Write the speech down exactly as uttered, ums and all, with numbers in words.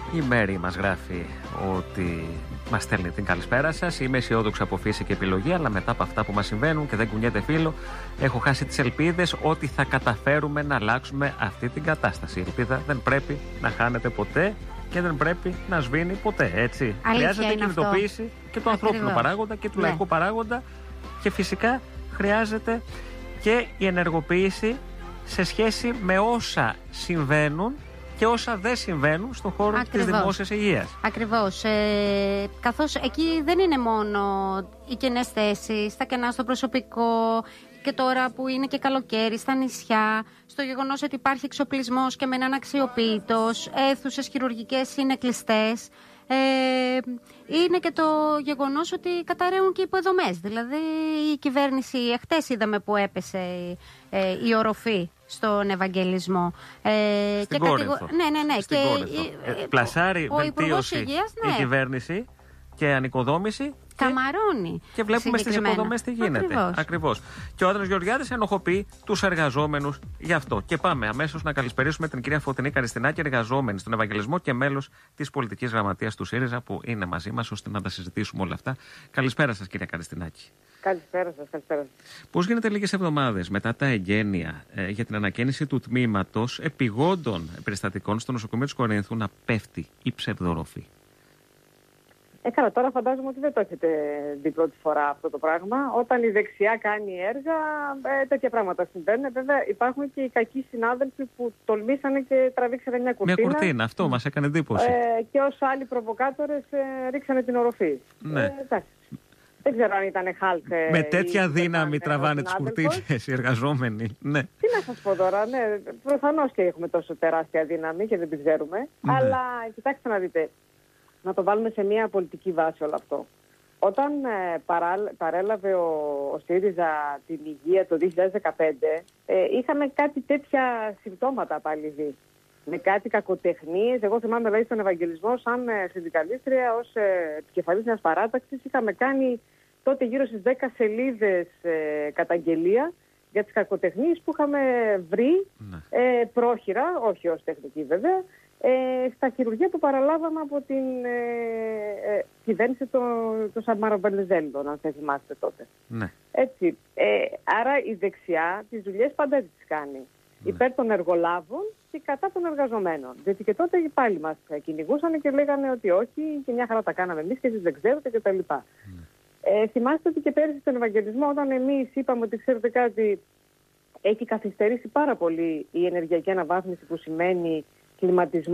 Η Μέρη μας γράφει ότι μας στέλνει την καλησπέρα σας. Είμαι αισιόδοξη από φύση και επιλογή, αλλά μετά από αυτά που μας συμβαίνουν και δεν κουνιέται φίλο, έχω χάσει τις ελπίδες ότι θα καταφέρουμε να αλλάξουμε αυτή την κατάσταση. Η ελπίδα δεν πρέπει να χάνεται ποτέ και δεν πρέπει να σβήνει ποτέ, έτσι. Αλήθεια. Χρειάζεται κινητοποίηση αυτό. Και του ανθρώπινου παράγοντα και του ναι. λαϊκού παράγοντα, και φυσικά χρειάζεται και η ενεργοποίηση σε σχέση με όσα συμβαίνουν και όσα δεν συμβαίνουν στον χώρο Ακριβώς. της δημόσιας υγείας. Ακριβώς. Ε, καθώς εκεί δεν είναι μόνο οι κενές θέσεις, τα κενά στο προσωπικό, και τώρα που είναι και καλοκαίρι στα νησιά, στο γεγονός ότι υπάρχει εξοπλισμός και μένει αναξιοποιητός, αίθουσες χειρουργικές είναι κλειστές. Ε, είναι και το γεγονός ότι καταραίουν και οι υποδομές. Δηλαδή η κυβέρνηση, χτες είδαμε που έπεσε ε, η οροφή στον Ευαγγελισμό. Ε, Στην και Κόρινθο. Κατηγο... Ναι, ναι, ναι. Στην και, ε, πλασάρει ο βελτίωση Υγείας, ναι. η κυβέρνηση και ανοικοδόμηση. Καμαρώνει. Και βλέπουμε στις υποδομές τι γίνεται. Ακριβώς. Ακριβώς. Και ο Άδωνης Γεωργιάδης ενοχοποιεί τους εργαζόμενους γι' αυτό. Και πάμε αμέσως να καλησπερίσουμε την κυρία Φωτεινή Καριστινάκη, εργαζόμενη στον Ευαγγελισμό και μέλος της πολιτικής γραμματείας του ΣΥΡΙΖΑ, που είναι μαζί μας ώστε να τα συζητήσουμε όλα αυτά. Καλησπέρα σας, κυρία Καριστινάκη. Καλησπέρα σας, καλησπέρα σας. Πώς γίνεται λίγες εβδομάδες μετά τα εγγένεια ε, για την ανακαίνιση του τμήματος επιγόντων περιστατικών στο νοσοκομείο της Κορίνθου να πέφτει η ψευδοροφή? Ε, καλά, τώρα φαντάζομαι ότι δεν το έχετε δει πρώτη φορά αυτό το πράγμα. Όταν η δεξιά κάνει έργα, ε, τέτοια πράγματα συμβαίνουν. Βέβαια, υπάρχουν και οι κακοί συνάδελφοι που τολμήσανε και τραβήξανε μια κουρτίνα. Μια κουρτίνα, αυτό μας έκανε εντύπωση. Ε, και ως άλλοι προβοκάτορες ε, ρίξανε την οροφή. Ναι. Ε, εντάξει. Δεν ξέρω αν ήταν Χάλκ. Με τέτοια δύναμη τραβάνε τις κουρτίνες οι εργαζόμενοι. Ναι. Τι να σας πω τώρα, ναι. Προφανώς και έχουμε τόσο τεράστια δύναμη και δεν την ξέρουμε. Ναι. Αλλά κοιτάξτε να δείτε. Να το βάλουμε σε μια πολιτική βάση όλο αυτό. Όταν ε, παρά, παρέλαβε ο, ο ΣΥΡΙΖΑ την υγεία το δύο χιλιάδες δεκαπέντε, ε, είχαμε κάτι τέτοια συμπτώματα πάλι δει. Με κάτι κακοτεχνίες. Εγώ θυμάμαι δηλαδή στον Ευαγγελισμό, σαν ε, συνδικαλίστρια, ως ε, επικεφαλής μιας παράταξης, είχαμε κάνει τότε γύρω στις δέκα σελίδες ε, καταγγελία για τις κακοτεχνίες που είχαμε βρει ε, πρόχειρα, όχι ως τεχνική βέβαια, Ε, στα χειρουργεία που παραλάβαμε από την ε, ε, κυβέρνηση των το Σαμαροβενιζέλων, αν θα θυμάστε τότε. Ναι. Έτσι. Ε, άρα η δεξιά τις δουλειές πάντα τις κάνει. Ναι. Υπέρ των εργολάβων και κατά των εργαζομένων. Διότι και τότε πάλι μας κυνηγούσαν και λέγανε ότι όχι, και μια χαρά τα κάναμε εμείς και εσείς δεν ξέρετε κτλ. Ναι. Ε, θυμάστε ότι και πέρυσι στον Ευαγγελισμό, όταν εμείς είπαμε ότι ξέρετε κάτι, έχει καθυστερήσει πάρα πολύ η ενεργειακή αναβάθμιση, που σημαίνει κλιματισμό